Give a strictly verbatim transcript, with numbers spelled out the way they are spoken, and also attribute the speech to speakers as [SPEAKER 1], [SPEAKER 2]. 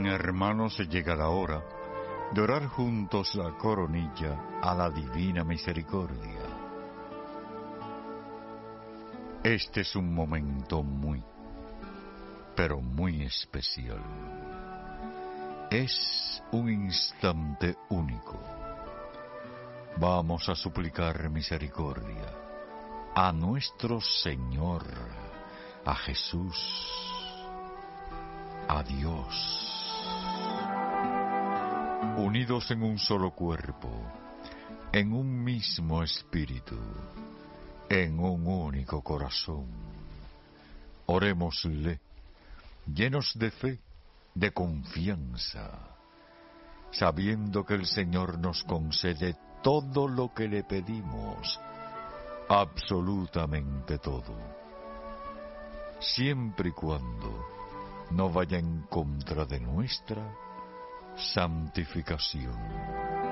[SPEAKER 1] Hermanos, llega la hora de orar juntos la coronilla a la Divina Misericordia. Este es un momento muy, pero muy especial. Es un instante único. Vamos a suplicar misericordia a nuestro Señor, a Jesús, a Dios. Unidos en un solo cuerpo, en un mismo espíritu, en un único corazón. Orémosle, llenos de fe, de confianza, sabiendo que el Señor nos concede todo lo que le pedimos, absolutamente todo, siempre y cuando no vaya en contra de nuestra santificación.